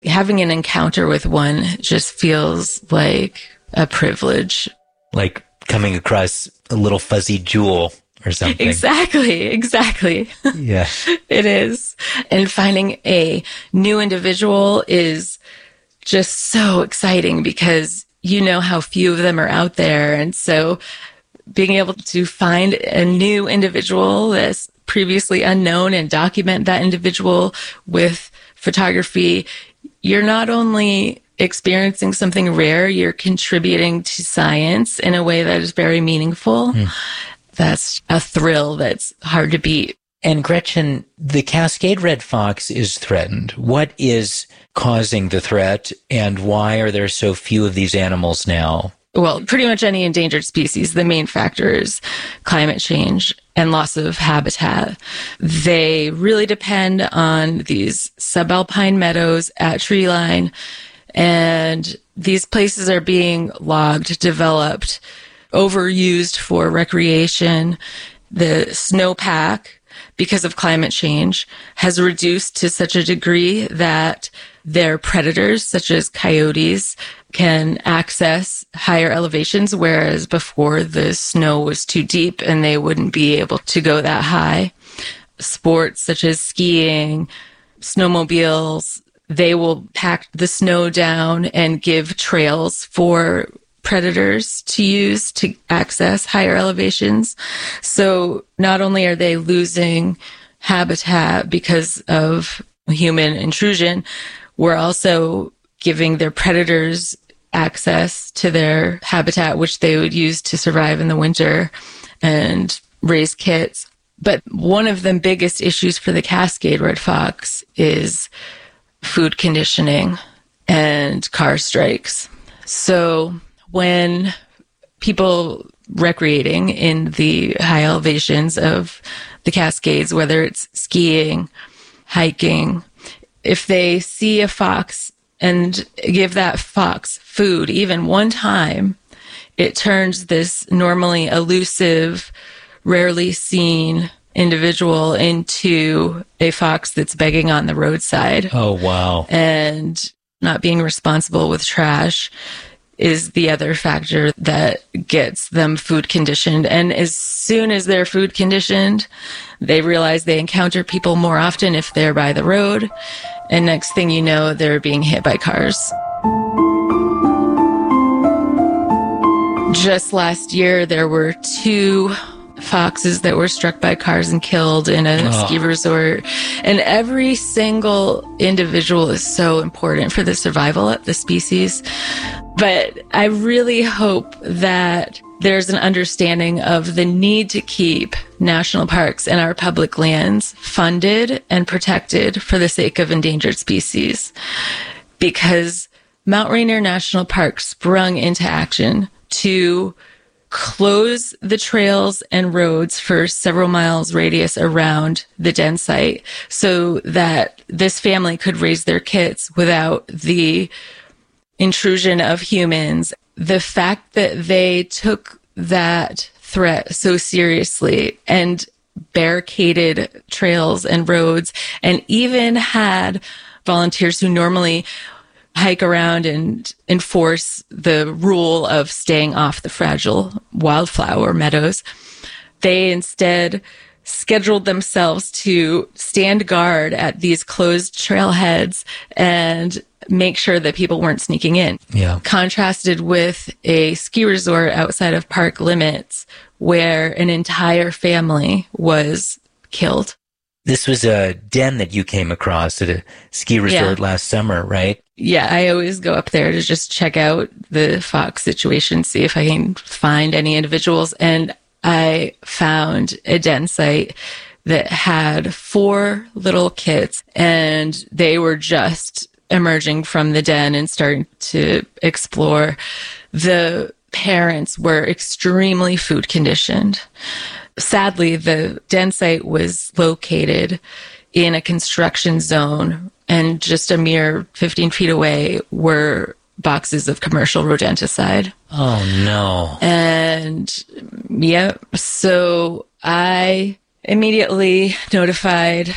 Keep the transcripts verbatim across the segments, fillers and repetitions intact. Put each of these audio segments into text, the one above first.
having an encounter with one just feels like a privilege. Like coming across a little fuzzy jewel or something. Exactly, exactly. Yeah. It is. And finding a new individual is just so exciting because you know how few of them are out there. And so being able to find a new individual that's previously unknown and document that individual with photography, you're not only experiencing something rare, you're contributing to science in a way that is very meaningful. Mm. That's a thrill that's hard to beat. And Gretchen, the Cascade red fox is threatened. What is causing the threat, and why are there so few of these animals now? Well, pretty much any endangered species, the main factor is climate change and loss of habitat. They really depend on these subalpine meadows at tree line, and these places are being logged, developed, overused for recreation. The snowpack, because of climate change, has reduced to such a degree that their predators, such as coyotes, can access higher elevations, whereas before the snow was too deep and they wouldn't be able to go that high. Sports such as skiing, snowmobiles, they will pack the snow down and give trails for predators to use to access higher elevations. So not only are they losing habitat because of human intrusion, we're also giving their predators access to their habitat, which they would use to survive in the winter and raise kits. But one of the biggest issues for the Cascade red fox is food conditioning and car strikes. So when people recreating in the high elevations of the Cascades, whether it's skiing, hiking, if they see a fox and give that fox food even one time, it turns this normally elusive, rarely seen individual into a fox that's begging on the roadside. Oh, wow. And not being responsible with trash is the other factor that gets them food conditioned. And as soon as they're food conditioned, they realize they encounter people more often if they're by the road. And next thing you know, they're being hit by cars. Just last year, there were two foxes that were struck by cars and killed in a oh. ski resort. And every single individual is so important for the survival of the species. But I really hope that there's an understanding of the need to keep national parks and our public lands funded and protected for the sake of endangered species. Because Mount Rainier National Park sprung into action to close the trails and roads for several miles radius around the den site so that this family could raise their kids without the intrusion of humans. The fact that they took that threat so seriously and barricaded trails and roads and even had volunteers who normally hike around and enforce the rule of staying off the fragile wildflower meadows. They instead scheduled themselves to stand guard at these closed trailheads and make sure that people weren't sneaking in. Yeah. Contrasted with a ski resort outside of park limits where an entire family was killed. This was a den that you came across at a ski resort yeah. last summer, right? Yeah, I always go up there to just check out the fox situation, see if I can find any individuals. And I found a den site that had four little kids, and they were just emerging from the den and starting to explore. The parents were extremely food conditioned. Sadly, the den site was located in a construction zone, and just a mere fifteen feet away were boxes of commercial rodenticide. Oh, no. And, yeah, so I immediately notified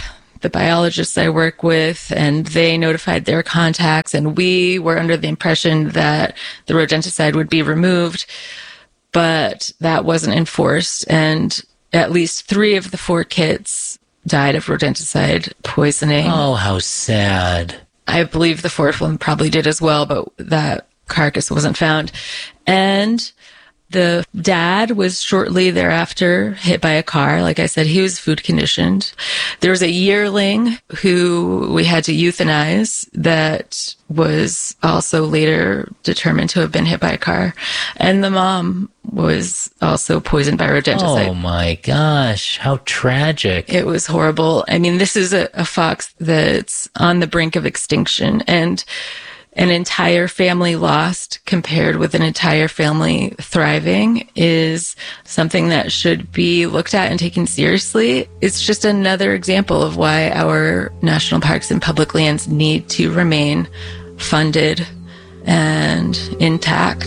the biologists I work with, and they notified their contacts, and we were under the impression that the rodenticide would be removed, but that wasn't enforced, and at least three of the four kits died of rodenticide poisoning. Oh, how sad. I believe the fourth one probably did as well, but that carcass wasn't found. And the dad was shortly thereafter hit by a car. Like I said, he was food conditioned. There was a yearling who we had to euthanize that was also later determined to have been hit by a car. And the mom was also poisoned by rodenticide. Oh my gosh, how tragic. It was horrible. I mean, this is a, a fox that's on the brink of extinction, and an entire family lost compared with an entire family thriving is something that should be looked at and taken seriously. It's just another example of why our national parks and public lands need to remain funded and intact.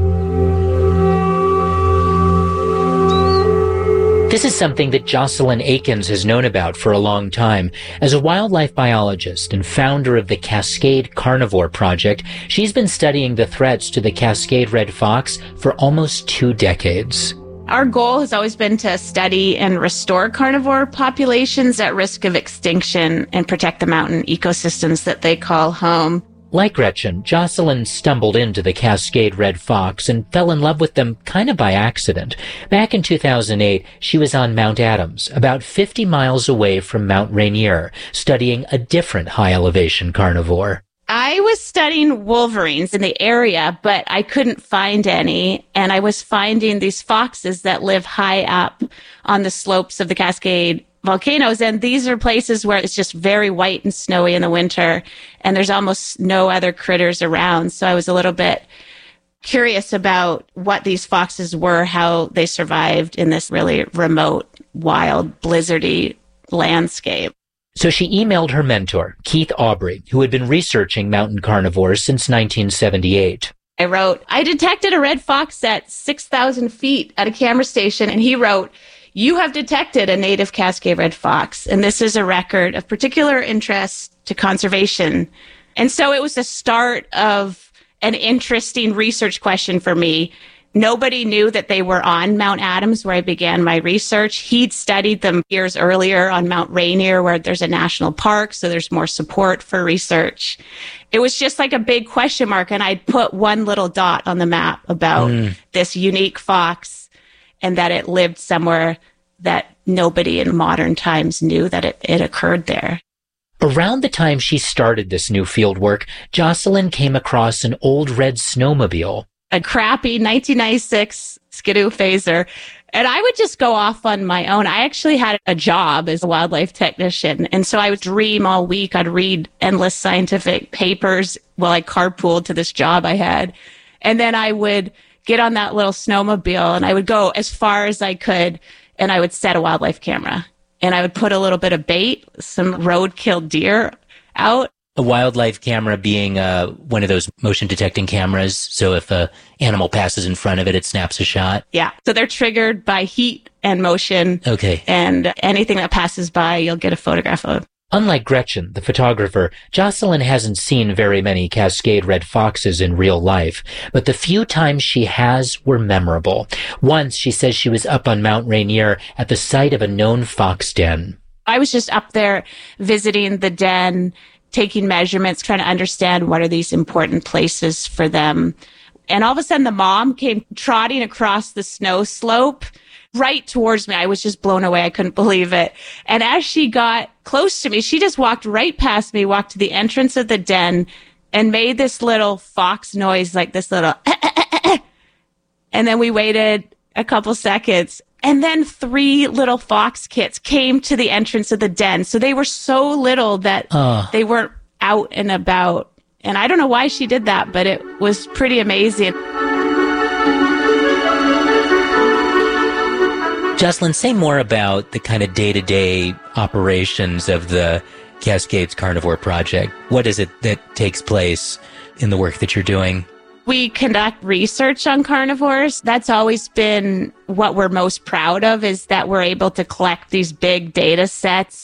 This is something that Jocelyn Akins has known about for a long time. As a wildlife biologist and founder of the Cascade Carnivore Project, she's been studying the threats to the Cascade red fox for almost two decades. Our goal has always been to study and restore carnivore populations at risk of extinction and protect the mountain ecosystems that they call home. Like Gretchen, Jocelyn stumbled into the Cascade red fox and fell in love with them kind of by accident. Back in two thousand eight, she was on Mount Adams, about fifty miles away from Mount Rainier, studying a different high-elevation carnivore. I was studying wolverines in the area, but I couldn't find any, and I was finding these foxes that live high up on the slopes of the Cascade volcanoes, and these are places where it's just very white and snowy in the winter, and there's almost no other critters around. So I was a little bit curious about what these foxes were, how they survived in this really remote, wild, blizzardy landscape. So she emailed her mentor, Keith Aubrey, who had been researching mountain carnivores since nineteen seventy-eight. I wrote, I detected a red fox at six thousand feet at a camera station, and he wrote, you have detected a native Cascade red fox, and this is a record of particular interest to conservation. And so it was the start of an interesting research question for me. Nobody knew that they were on Mount Adams, where I began my research. He'd studied them years earlier on Mount Rainier, where there's a national park, so there's more support for research. It was just like a big question mark, and I'd put one little dot on the map about mm. this unique fox, and that it lived somewhere that nobody in modern times knew that it, it occurred there. Around the time she started this new field work, Jocelyn came across an old red snowmobile. A crappy nineteen ninety-six Skidoo Phaser. And I would just go off on my own. I actually had a job as a wildlife technician. And so I would dream all week. I'd read endless scientific papers while I carpooled to this job I had. And then I would get on that little snowmobile and I would go as far as I could, and I would set a wildlife camera, and I would put a little bit of bait, some roadkill deer out. A wildlife camera being uh, one of those motion detecting cameras. So if a animal passes in front of it, it snaps a shot. Yeah. So they're triggered by heat and motion. Okay. And anything that passes by, you'll get a photograph of. Unlike Gretchen, the photographer, Jocelyn hasn't seen very many Cascade red foxes in real life, but the few times she has were memorable. Once, she says she was up on Mount Rainier at the site of a known fox den. I was just up there visiting the den, taking measurements, trying to understand what are these important places for them. And all of a sudden, the mom came trotting across the snow slope right towards me. I was just blown away. I couldn't believe it. And as she got close to me, she just walked right past me, walked to the entrance of the den, and made this little fox noise, like this little, eh, eh, eh, eh. And then we waited a couple seconds, and then three little fox kits came to the entrance of the den. So they were so little that uh. they weren't out and about. And I don't know why she did that, but it was pretty amazing. Jocelyn, say more about the kind of day-to-day operations of the Cascades Carnivore Project. What is it that takes place in the work that you're doing? We conduct research on carnivores. That's always been what we're most proud of, is that we're able to collect these big data sets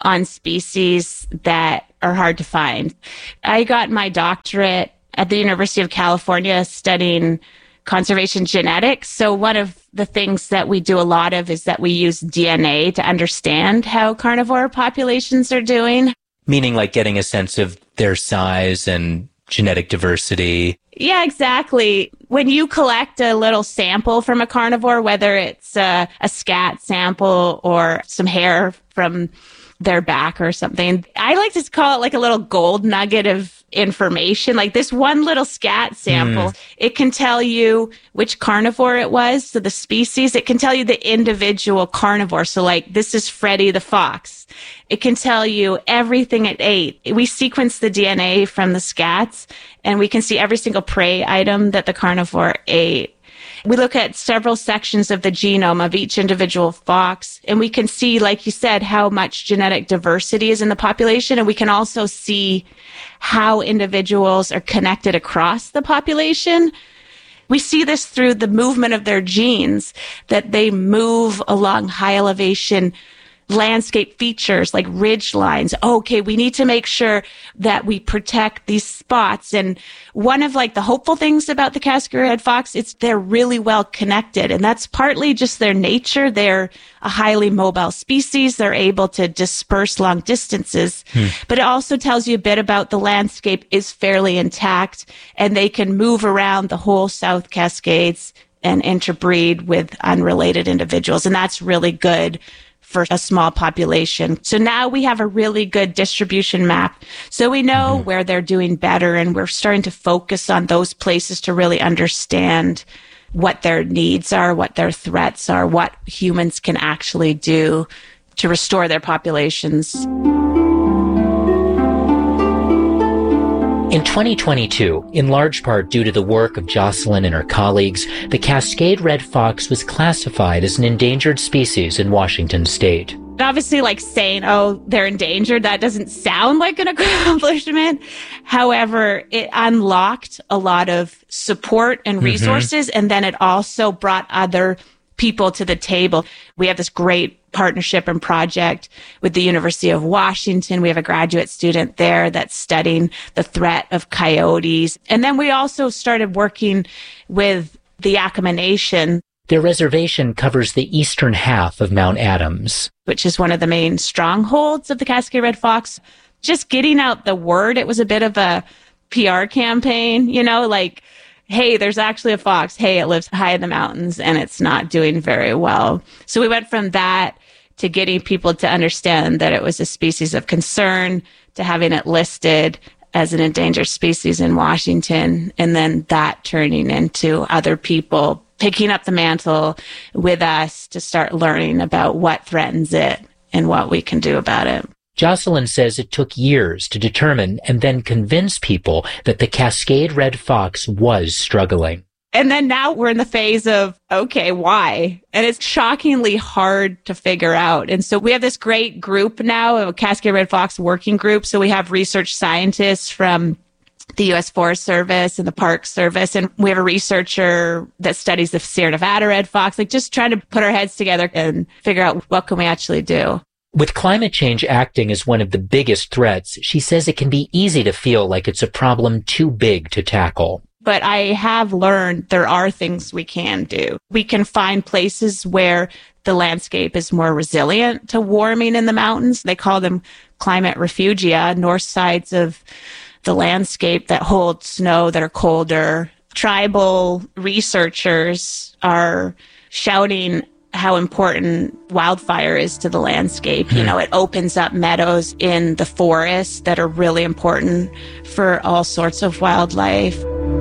on species that are hard to find. I got my doctorate at the University of California studying conservation genetics. So one of the things that we do a lot of is that we use D N A to understand how carnivore populations are doing. Meaning like getting a sense of their size and genetic diversity. Yeah, exactly. When you collect a little sample from a carnivore, whether it's a, a scat sample or some hair from their back or something, I like to call it like a little gold nugget of information. Like this one little scat sample, mm. it can tell you which carnivore it was, so the species. It can tell you the individual carnivore. So like, this is Freddy the fox. It can tell you everything it ate. We sequence the D N A from the scats, and we can see every single prey item that the carnivore ate. We look at several sections of the genome of each individual fox, and we can see, like you said, how much genetic diversity is in the population, and we can also see how individuals are connected across the population. We see this through the movement of their genes, that they move along high elevation landscape features like ridge lines. Okay, we need to make sure that we protect these spots. And one of like the hopeful things about the Cascade red fox, it's they're really well connected. And that's partly just their nature. They're a highly mobile species. They're able to disperse long distances. Hmm. But it also tells you a bit about the landscape is fairly intact, and they can move around the whole South Cascades and interbreed with unrelated individuals. And that's really good for a small population. So now we have a really good distribution map. So we know mm-hmm. where they're doing better, and we're starting to focus on those places to really understand what their needs are, what their threats are, what humans can actually do to restore their populations. In twenty twenty-two, in large part due to the work of Jocelyn and her colleagues, the Cascade red fox was classified as an endangered species in Washington state. Obviously, like saying, oh, they're endangered, that doesn't sound like an accomplishment. However, it unlocked a lot of support and resources, mm-hmm. and then it also brought other people to the table. We have this great partnership and project with the University of Washington. We have a graduate student there that's studying the threat of coyotes. And then we also started working with the Yakama Nation. Their reservation covers the eastern half of Mount Adams, which is one of the main strongholds of the Cascade red fox. Just getting out the word, it was a bit of a P R campaign, you know, like, hey, there's actually a fox. Hey, it lives high in the mountains and it's not doing very well. So we went from that to getting people to understand that it was a species of concern, to having it listed as an endangered species in Washington, and then that turning into other people picking up the mantle with us to start learning about what threatens it and what we can do about it. Jocelyn says it took years to determine and then convince people that the Cascade red fox was struggling. And then now we're in the phase of, okay, why? And it's shockingly hard to figure out. And so we have this great group now, a Cascade red fox working group. So we have research scientists from the U S Forest Service and the Park Service. And we have a researcher that studies the Sierra Nevada red fox, like just trying to put our heads together and figure out what can we actually do. With climate change acting as one of the biggest threats, she says it can be easy to feel like it's a problem too big to tackle. But I have learned there are things we can do. We can find places where the landscape is more resilient to warming in the mountains. They call them climate refugia, north sides of the landscape that hold snow that are colder. Tribal researchers are shouting how important wildfire is to the landscape. Mm. You know, it opens up meadows in the forest that are really important for all sorts of wildlife.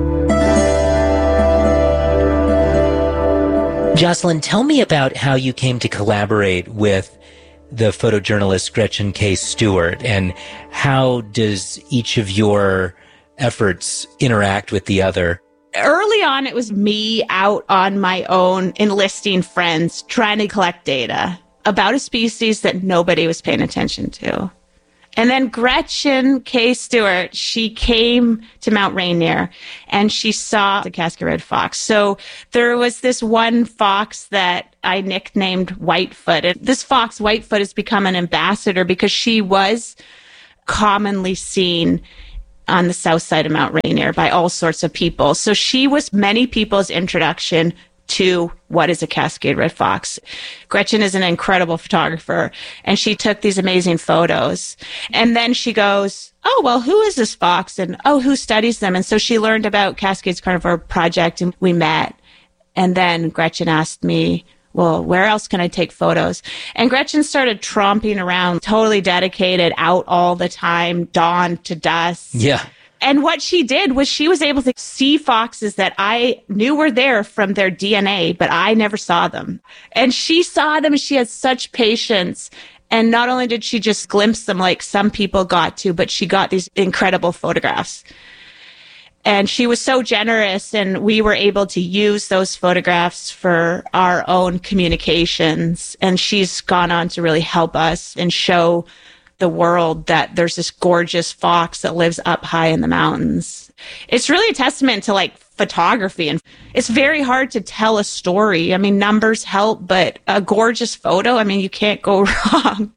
Jocelyn, tell me about how you came to collaborate with the photojournalist Gretchen K. Stewart, and how does each of your efforts interact with the other? Early on, it was me out on my own, enlisting friends, trying to collect data about a species that nobody was paying attention to. And then Gretchen K. Stewart, she came to Mount Rainier and she saw the Cascade red fox. So there was this one fox that I nicknamed Whitefoot. And this fox, Whitefoot, has become an ambassador because she was commonly seen on the south side of Mount Rainier by all sorts of people. So she was many people's introduction to what is a Cascade Red Fox. Gretchen is an incredible photographer, and she took these amazing photos. And then she goes, oh, well, who is this fox? And, oh, who studies them? And so she learned about Cascades Carnivore Project, and we met. And then Gretchen asked me, well, where else can I take photos? And Gretchen started tromping around, totally dedicated, out all the time, dawn to dusk. Yeah. And what she did was she was able to see foxes that I knew were there from their D N A, but I never saw them. And she saw them. She had such patience. And not only did she just glimpse them like some people got to, but she got these incredible photographs. And she was so generous, and we were able to use those photographs for our own communications. And she's gone on to really help us and show the world that there's this gorgeous fox that lives up high in the mountains. It's really a testament to like photography, and it's very hard to tell a story. I mean, numbers help, but a gorgeous photo, I mean, you can't go wrong.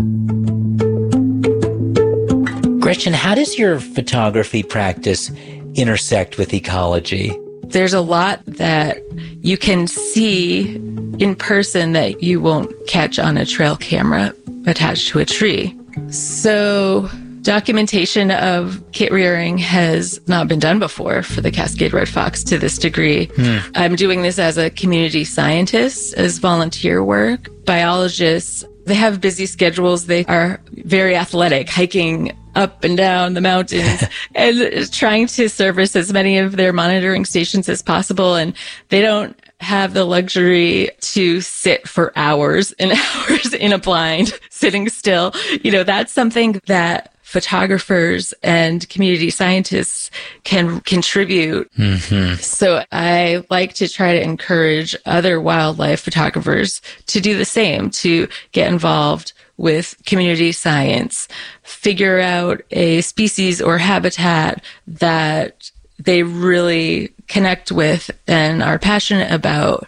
Gretchen, how does your photography practice intersect with ecology? There's a lot that you can see in person that you won't catch on a trail camera attached to a tree. So documentation of kit rearing has not been done before for the Cascade Red Fox to this degree. Hmm. I'm doing this as a community scientist, as volunteer work. Biologists, they have busy schedules. They are very athletic, hiking up and down the mountains and trying to service as many of their monitoring stations as possible. And they don't have the luxury to sit for hours and hours in a blind, sitting still. You know, that's something that photographers and community scientists can contribute. Mm-hmm. So I like to try to encourage other wildlife photographers to do the same, to get involved with community science, figure out a species or habitat that they really connect with and are passionate about,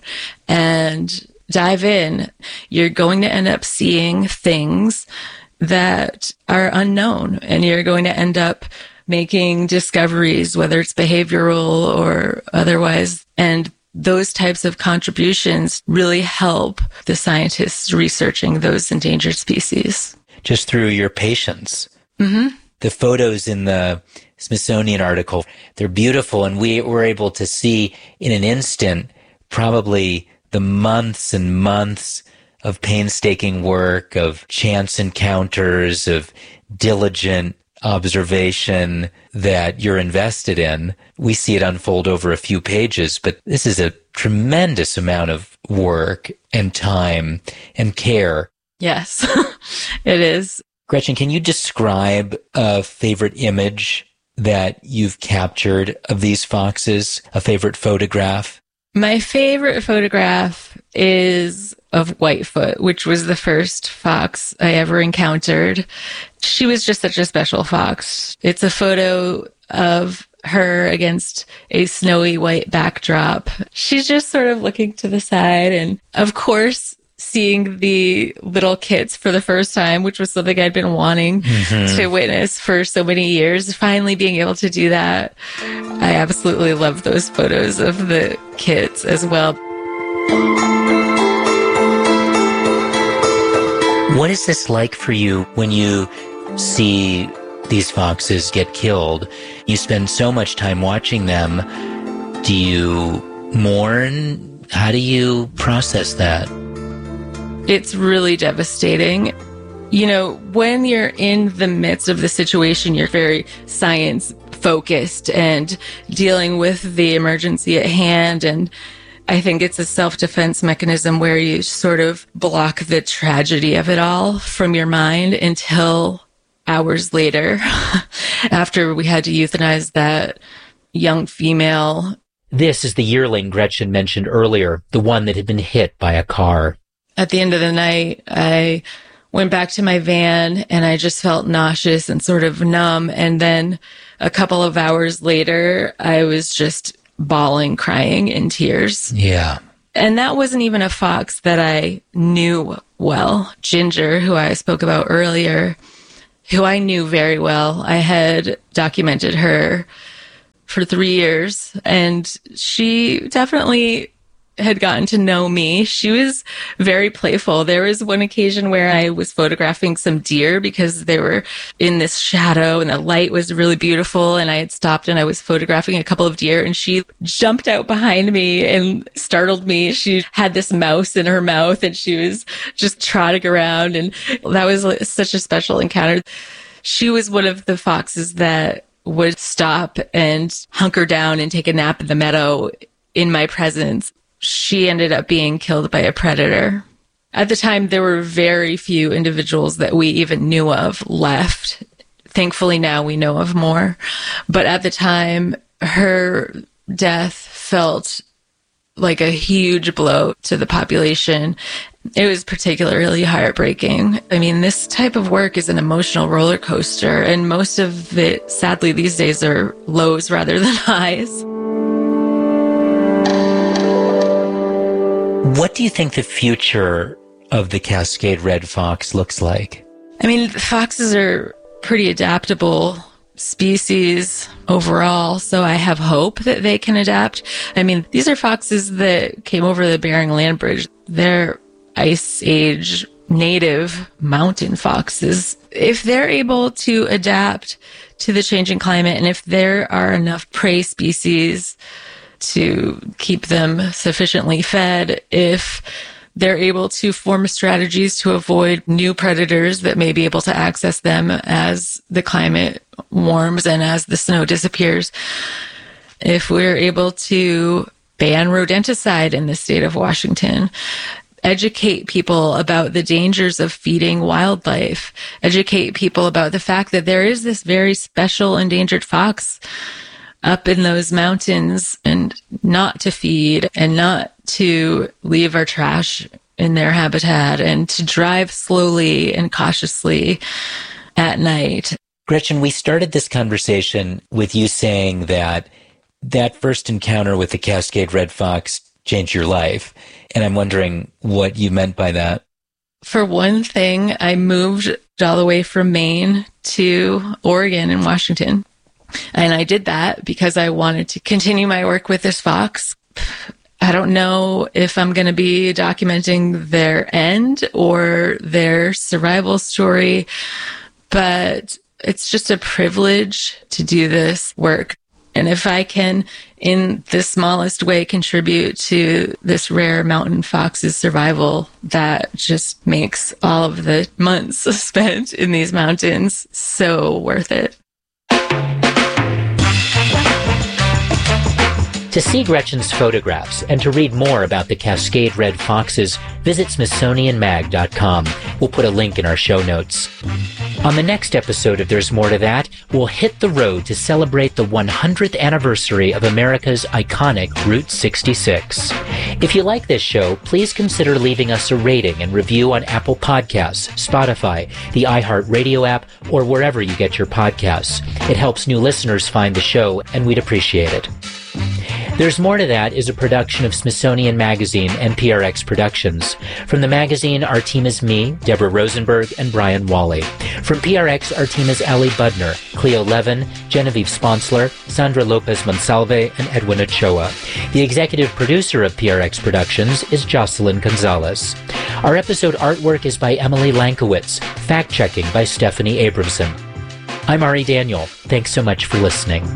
and dive in. You're going to end up seeing things that are unknown, and you're going to end up making discoveries, whether it's behavioral or otherwise. And those types of contributions really help the scientists researching those endangered species. Just through your patience. Mm-hmm. The photos in the Smithsonian article, they're beautiful, and we were able to see in an instant probably the months and months of painstaking work, of chance encounters, of diligent observation that you're invested in. We see it unfold over a few pages, but this is a tremendous amount of work and time and care. Yes, it is. Gretchen, can you describe a favorite image that you've captured of these foxes, a favorite photograph? My favorite photograph is of Whitefoot, which was the first fox I ever encountered. She was just such a special fox. It's a photo of her against a snowy white backdrop. She's just sort of looking to the side, and of course, seeing the little kits for the first time, which was something I'd been wanting mm-hmm. to witness for so many years. Finally being able to do that. I absolutely love those photos of the kits as well. What is this like for you when you see these foxes get killed? You spend so much time watching them. Do you mourn? How do you process that? It's really devastating. You know, when you're in the midst of the situation, you're very science focused and dealing with the emergency at hand. And I think it's a self-defense mechanism where you sort of block the tragedy of it all from your mind until hours later, after we had to euthanize that young female. This is the yearling Gretchen mentioned earlier, the one that had been hit by a car. At the end of the night, I went back to my van and I just felt nauseous and sort of numb. And then a couple of hours later, I was just bawling, crying in tears. Yeah. And that wasn't even a fox that I knew well. Ginger, who I spoke about earlier, who I knew very well. I had documented her for three years, and she definitely had gotten to know me. She was very playful. There was one occasion where I was photographing some deer because they were in this shadow and the light was really beautiful, and I had stopped and I was photographing a couple of deer, and she jumped out behind me and startled me. She had this mouse in her mouth and she was just trotting around, and that was such a special encounter. She was one of the foxes that would stop and hunker down and take a nap in the meadow in my presence. She ended up being killed by a predator. At the time, there were very few individuals that we even knew of left. Thankfully, now we know of more. But at the time, her death felt like a huge blow to the population. It was particularly heartbreaking. I mean, this type of work is an emotional roller coaster, and most of it, sadly, these days are lows rather than highs. What do you think the future of the Cascade Red Fox looks like? I mean, foxes are pretty adaptable species overall, so I have hope that they can adapt. I mean, these are foxes that came over the Bering Land Bridge. They're Ice Age native mountain foxes. If they're able to adapt to the changing climate, and if there are enough prey species to keep them sufficiently fed, if they're able to form strategies to avoid new predators that may be able to access them as the climate warms and as the snow disappears, if we're able to ban rodenticide in the state of Washington, educate people about the dangers of feeding wildlife, educate people about the fact that there is this very special endangered fox up in those mountains, and not to feed and not to leave our trash in their habitat, and to drive slowly and cautiously at night. Gretchen, we started this conversation with you saying that that first encounter with the Cascade Red Fox changed your life. And I'm wondering what you meant by that. For one thing, I moved all the way from Maine to Oregon and Washington. And I did that because I wanted to continue my work with this fox. I don't know if I'm going to be documenting their end or their survival story, but it's just a privilege to do this work. And if I can, in the smallest way, contribute to this rare mountain fox's survival, that just makes all of the months spent in these mountains so worth it. To see Gretchen's photographs and to read more about the Cascade Red Foxes, visit Smithsonian Mag dot com. We'll put a link in our show notes. On the next episode of There's More to That, we'll hit the road to celebrate the one hundredth anniversary of America's iconic Route sixty-six. If you like this show, please consider leaving us a rating and review on Apple Podcasts, Spotify, the iHeartRadio app, or wherever you get your podcasts. It helps new listeners find the show, and we'd appreciate it. There's More to That is a production of Smithsonian Magazine and P R X Productions. From the magazine, our team is me, Deborah Rosenberg, and Brian Wally. From P R X, our team is Ali Budner, Cleo Levin, Genevieve Sponsler, Sandra Lopez Monsalve, and Edwin Ochoa. The executive producer of P R X Productions is Jocelyn Gonzalez. Our episode artwork is by Emily Lankowitz, fact-checking by Stephanie Abramson. I'm Ari Daniel. Thanks so much for listening.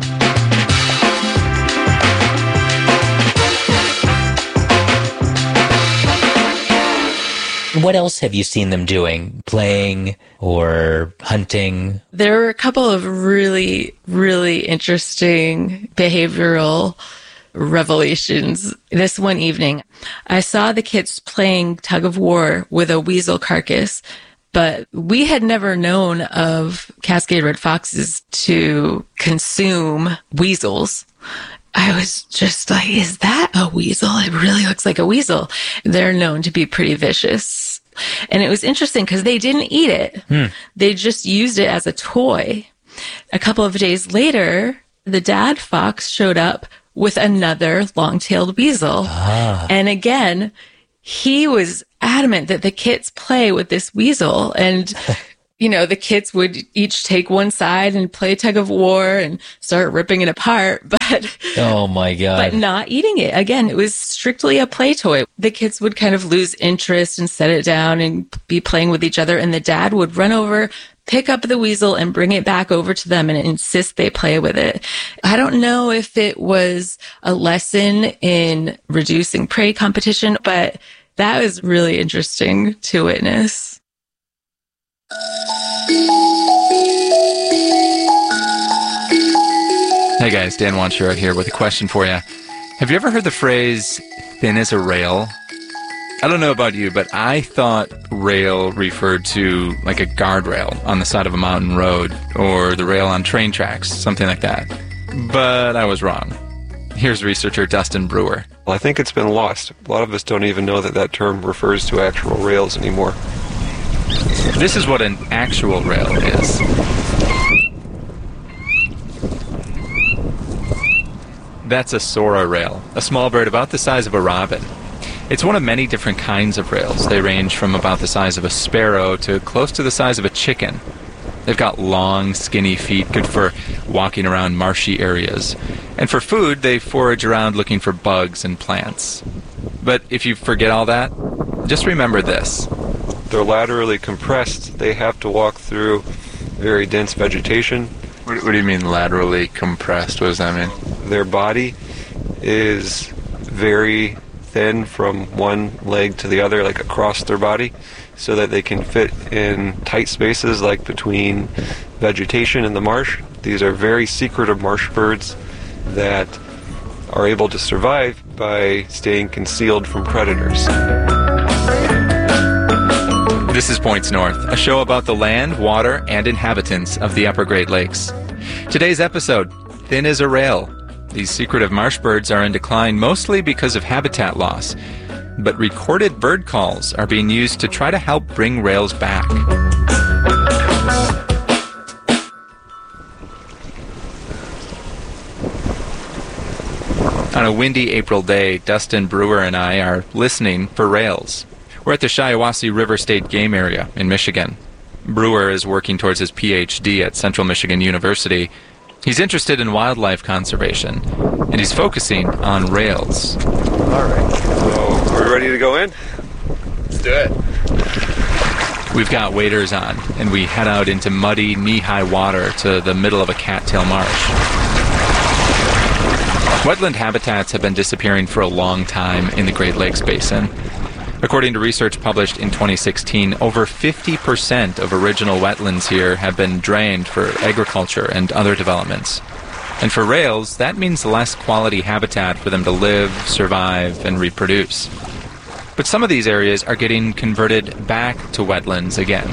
What else have you seen them doing? Playing or hunting? There were a couple of really, really interesting behavioral revelations. This one evening, I saw the kids playing tug of war with a weasel carcass, but we had never known of Cascade Red Foxes to consume weasels. I was just like, is that a weasel? It really looks like a weasel. They're known to be pretty vicious. And it was interesting because they didn't eat it. Hmm. They just used it as a toy. A couple of days later, the dad fox showed up with another long-tailed weasel. Ah. And again, he was adamant that the kits play with this weasel. And, you know, the kits would each take one side and play tug of war and start ripping it apart. But, oh my God. But not eating it. Again, it was strictly a play toy. The kids would kind of lose interest and set it down and be playing with each other. And the dad would run over, pick up the weasel and bring it back over to them and insist they play with it. I don't know if it was a lesson in reducing prey competition, but that was really interesting to witness. Hey guys, Dan Wanchero here with a question for you. Have you ever heard the phrase, thin as a rail? I don't know about you, but I thought rail referred to like a guardrail on the side of a mountain road or the rail on train tracks, something like that. But I was wrong. Here's researcher Dustin Brewer. Well, I think it's been lost. A lot of us don't even know that that term refers to actual rails anymore. This is what an actual rail is. That's a Sora rail, a small bird about the size of a robin. It's one of many different kinds of rails. They range from about the size of a sparrow to close to the size of a chicken. They've got long, skinny feet, good for walking around marshy areas. And for food, they forage around looking for bugs and plants. But if you forget all that, just remember this. They're laterally compressed. They have to walk through very dense vegetation. What, what do you mean laterally compressed? What does that mean? Their body is very thin from one leg to the other, like across their body, so that they can fit in tight spaces like between vegetation in the marsh. These are very secretive marsh birds that are able to survive by staying concealed from predators. This is Points North, a show about the land, water, and inhabitants of the Upper Great Lakes. Today's episode, thin as a rail. These secretive marsh birds are in decline mostly because of habitat loss, but recorded bird calls are being used to try to help bring rails back. On a windy April day, Dustin Brewer and I are listening for rails. We're at the Shiawassee River State Game Area in Michigan. Brewer is working towards his P H D at Central Michigan University. He's interested in wildlife conservation, and he's focusing on rails. All right, so are we ready to go in? Let's do it. We've got waders on, and we head out into muddy, knee-high water to the middle of a cattail marsh. Wetland habitats have been disappearing for a long time in the Great Lakes Basin. According to research published in twenty sixteen, over fifty percent of original wetlands here have been drained for agriculture and other developments. And for rails, that means less quality habitat for them to live, survive, and reproduce. But some of these areas are getting converted back to wetlands again.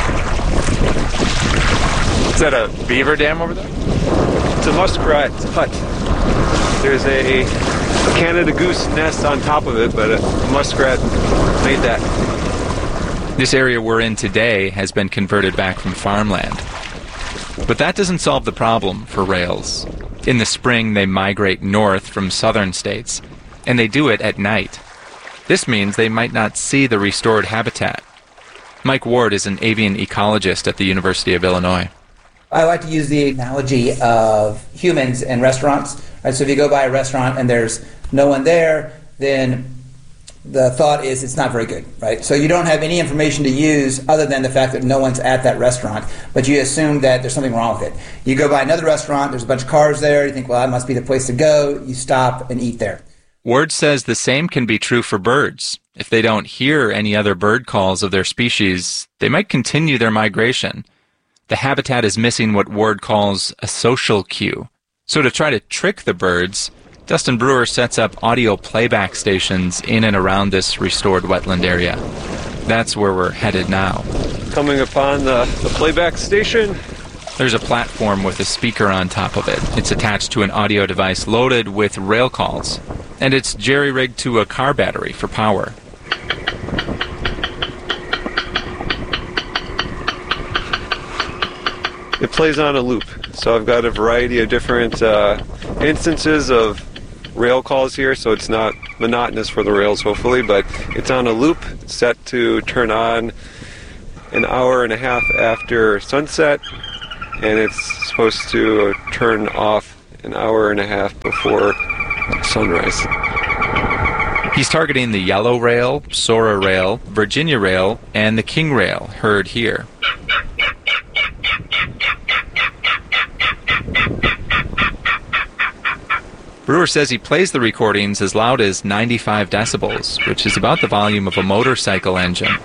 Is that a beaver dam over there? It's a muskrat hut. There's a, a Canada goose nest on top of it, but a muskrat made that. This area we're in today has been converted back from farmland. But that doesn't solve the problem for rails. In the spring, they migrate north from southern states, and they do it at night. This means they might not see the restored habitat. Mike Ward is an avian ecologist at the University of Illinois. I like to use the analogy of humans and restaurants. Right? So if you go by a restaurant and there's no one there, then the thought is it's not very good, right? So you don't have any information to use other than the fact that no one's at that restaurant, but you assume that there's something wrong with it. You go by another restaurant, there's a bunch of cars there, you think, well, that must be the place to go. You stop and eat there. Ward says the same can be true for birds. If they don't hear any other bird calls of their species, they might continue their migration. The habitat is missing what Ward calls a social cue. So to try to trick the birds, Dustin Brewer sets up audio playback stations in and around this restored wetland area. That's where we're headed now. Coming upon the, the playback station. There's a platform with a speaker on top of it. It's attached to an audio device loaded with rail calls, and it's jerry-rigged to a car battery for power. It plays on a loop. So I've got a variety of different uh, instances of rail calls here, so it's not monotonous for the rails, hopefully, but it's on a loop set to turn on an hour and a half after sunset, and it's supposed to turn off an hour and a half before sunrise. He's targeting the Yellow Rail, Sora Rail, Virginia Rail, and the King Rail, heard here. Brewer says he plays the recordings as loud as ninety-five decibels, which is about the volume of a motorcycle engine.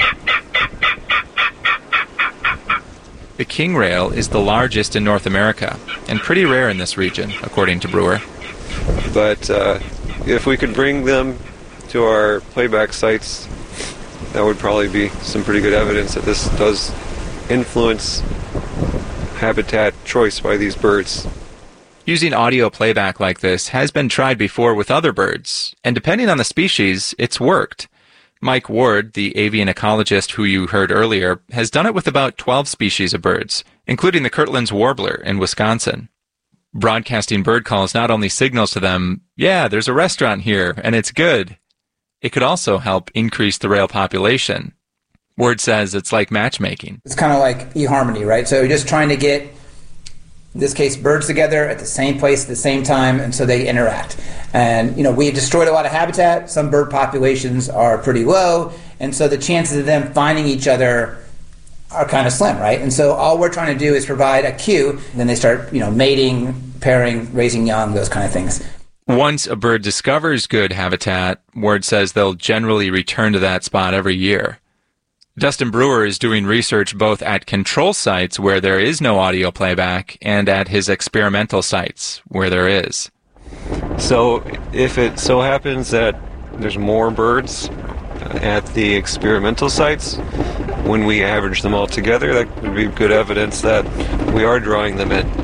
The King Rail is the largest in North America, and pretty rare in this region, according to Brewer. But uh, if we could bring them to our playback sites, that would probably be some pretty good evidence that this does influence habitat choice by these birds. Using audio playback like this has been tried before with other birds, and depending on the species, it's worked. Mike Ward, the avian ecologist who you heard earlier, has done it with about twelve species of birds, including the Kirtland's warbler in Wisconsin. Broadcasting bird calls not only signals to them, yeah, there's a restaurant here, and it's good. It could also help increase the rail population. Ward says it's like matchmaking. It's kind of like eHarmony, right? So you're just trying to get, in this case, birds together at the same place at the same time, and so they interact. And, you know, we've destroyed a lot of habitat. Some bird populations are pretty low, and so the chances of them finding each other are kind of slim, right? And so all we're trying to do is provide a cue, and then they start, you know, mating, pairing, raising young, those kind of things. Once a bird discovers good habitat, Ward says they'll generally return to that spot every year. Dustin Brewer is doing research both at control sites where there is no audio playback and at his experimental sites where there is. So if it so happens that there's more birds at the experimental sites, when we average them all together, that would be good evidence that we are drawing them in.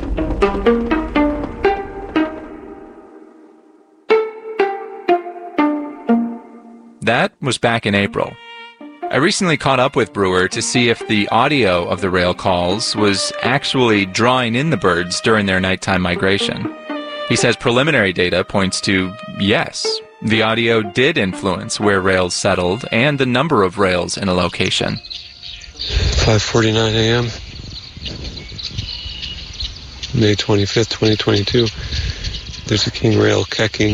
That was back in April. I recently caught up with Brewer to see if the audio of the rail calls was actually drawing in the birds during their nighttime migration. He says preliminary data points to yes, the audio did influence where rails settled and the number of rails in a location. five forty-nine a.m. May twenty-fifth, twenty twenty-two. There's a king rail kecking.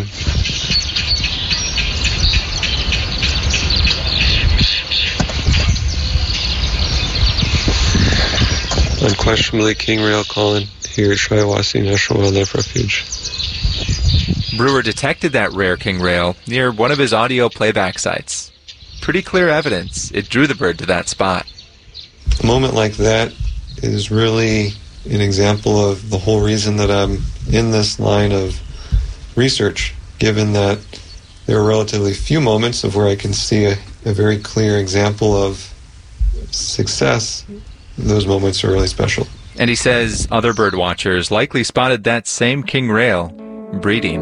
Unquestionably king rail calling here at Shiawassee National Wildlife Refuge. Brewer detected that rare king rail near one of his audio playback sites. Pretty clear evidence it drew the bird to that spot. A moment like that is really an example of the whole reason that I'm in this line of research, given that there are relatively few moments of where I can see a, a very clear example of success. Those moments are really special. And he says other bird watchers likely spotted that same king rail breeding.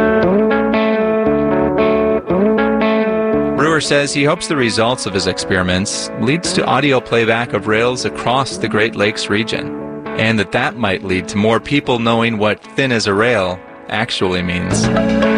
Brewer says he hopes the results of his experiments leads to audio playback of rails across the Great Lakes region, and that that might lead to more people knowing what thin as a rail actually means.